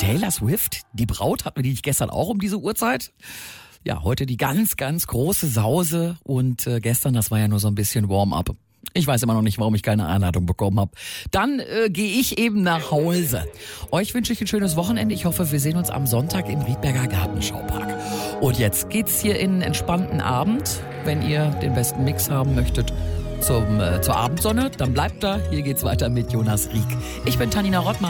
Taylor Swift, die Braut, hatten wir die nicht gestern auch um diese Uhrzeit? Ja, heute die ganz, ganz große Sause und gestern, das war ja nur so ein bisschen Warm-up. Ich weiß immer noch nicht, warum ich keine Einladung bekommen habe. Dann gehe ich eben nach Hause. Euch wünsche ich ein schönes Wochenende. Ich hoffe, wir sehen uns am Sonntag im Riedberger Gartenschaupark. Und jetzt geht's hier in einen entspannten Abend. Wenn ihr den besten Mix haben möchtet zur Abendsonne, dann bleibt da. Hier geht's weiter mit Jonas Rieck. Ich bin Tanina Rottmann.